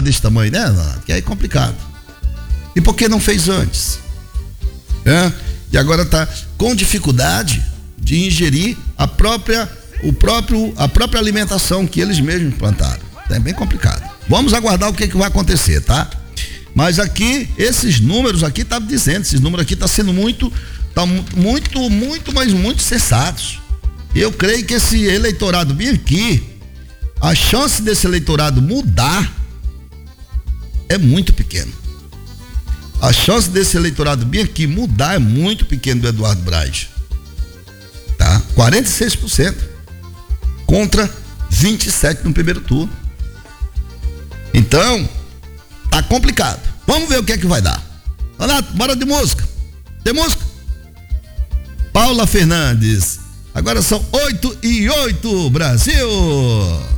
tá desse tamanho, né? Que aí é complicado. E por que não fez antes? E agora tá com dificuldade de ingerir a própria alimentação que eles mesmos plantaram. É bem complicado. Vamos aguardar o que vai acontecer, tá? Mas aqui, esses números aqui tá dizendo, esses números aqui tá sendo muito sensatos. Eu creio que esse eleitorado bem aqui, a chance desse eleitorado mudar é muito pequena. A chance desse eleitorado bem aqui mudar é muito pequena do Eduardo Braz. Tá? 46% contra 27% no primeiro turno. Então, tá complicado. Vamos ver o que é que vai dar. Renato, bora de música. Tem música? Paula Fernandes. Agora são 8:08, Brasil.